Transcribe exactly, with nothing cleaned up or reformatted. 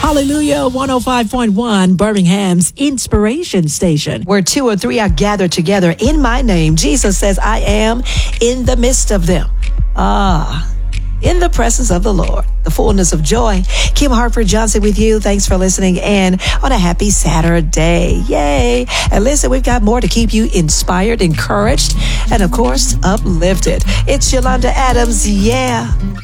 Hallelujah, one oh five point one, Birmingham's Inspiration Station. Where two or three are gathered together in my name, Jesus says, I am in the midst of them. Ah, in the presence of the Lord, the fullness of joy. Kim Hartford Johnson with you. Thanks for listening in on a happy Saturday. Yay. And listen, we've got more to keep you inspired, encouraged, and of course, uplifted. It's Yolanda Adams. Yeah.